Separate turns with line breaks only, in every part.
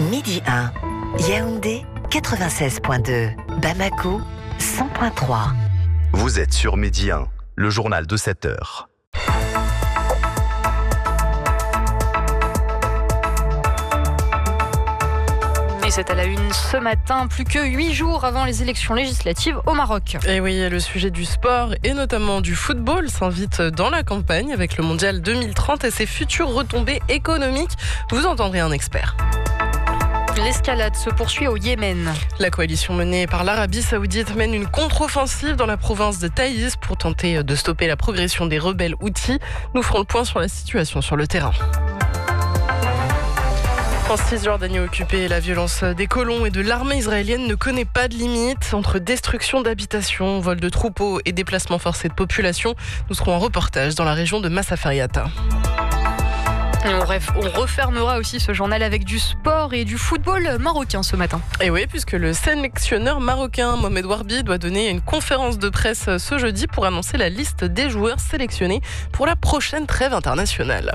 Midi 1, Yaoundé 96.2, Bamako 100.3.
Vous êtes sur Midi 1, le journal de 7 heures.
Et c'est à la une ce matin, plus que 8 jours avant les élections législatives au Maroc.
Et oui, le sujet du sport et notamment du football s'invite dans la campagne avec le mondial 2030 et ses futures retombées économiques. Vous entendrez un expert.
L'escalade se poursuit au Yémen.
La coalition menée par l'Arabie Saoudite mène une contre-offensive dans la province de Taïz pour tenter de stopper la progression des rebelles Houthis. Nous ferons le point sur la situation sur le terrain. En Cisjordanie occupée, la violence des colons et de l'armée israélienne ne connaît pas de limite. Entre destruction d'habitations, vol de troupeaux et déplacement forcé de population, nous serons en reportage dans la région de Massafariata.
On refermera aussi ce journal avec du sport et du football marocain ce matin.
Et oui, puisque le sélectionneur marocain Mohamed Warbi doit donner une conférence de presse ce jeudi pour annoncer la liste des joueurs sélectionnés pour la prochaine trêve internationale.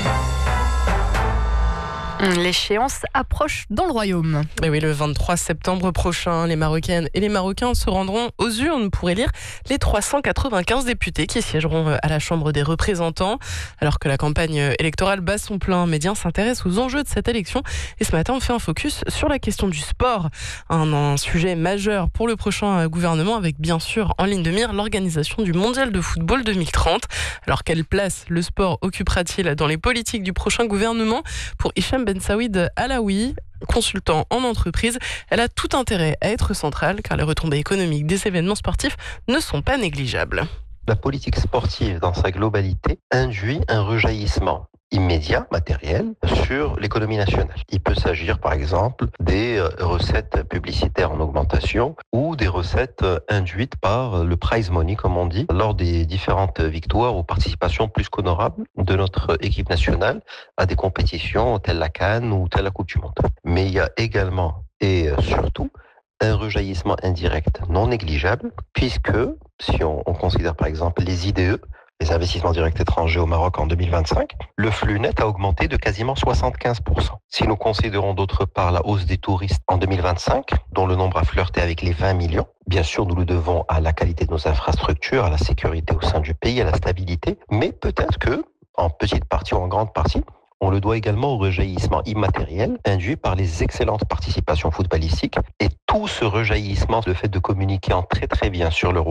L'échéance approche dans le royaume.
Et oui, le 23 septembre prochain, les Marocaines et les Marocains se rendront aux urnes pour élire les 395 députés qui siégeront à la Chambre des représentants. Alors que la campagne électorale bat son plein, Média s'intéresse aux enjeux de cette élection. Et ce matin, on fait un focus sur la question du sport. Un sujet majeur pour le prochain gouvernement avec bien sûr en ligne de mire l'organisation du mondial de football 2030. Alors quelle place le sport occupera-t-il dans les politiques du prochain gouvernement? Pour Hicham Ben Saouid Alaoui, consultant en entreprise, elle a tout intérêt à être centrale car les retombées économiques des événements sportifs ne sont pas négligeables.
La politique sportive dans sa globalité induit un rejaillissement immédiat, matériel, sur l'économie nationale. Il peut s'agir par exemple des recettes publicitaires en augmentation ou des recettes induites par le prize money, comme on dit, lors des différentes victoires ou participations plus qu'honorables de notre équipe nationale à des compétitions telles la CAN ou telle la Coupe du Monde. Mais il y a également et surtout un rejaillissement indirect non négligeable, puisque si on considère par exemple les IDE, les investissements directs étrangers au Maroc en 2025, le flux net a augmenté de quasiment 75%. Si nous considérons d'autre part la hausse des touristes en 2025, dont le nombre a flirté avec les 20 millions, bien sûr nous le devons à la qualité de nos infrastructures, à la sécurité au sein du pays, à la stabilité, mais peut-être que, en petite partie ou en grande partie, on le doit également au rejaillissement immatériel induit par les excellentes participations footballistiques et tout ce rejaillissement, le fait de communiquer en très très bien sur le